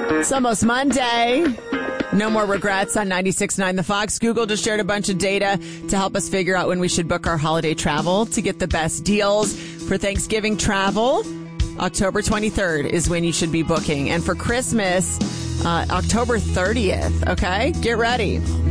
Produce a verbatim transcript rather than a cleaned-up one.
It's almost Monday. No more regrets on ninety-six point nine The Fox. Google just shared a bunch of data to help us figure out when we should book our holiday travel to get the best deals. For Thanksgiving travel, October twenty-third is when you should be booking. And for Christmas, uh, October thirtieth, okay? Get ready.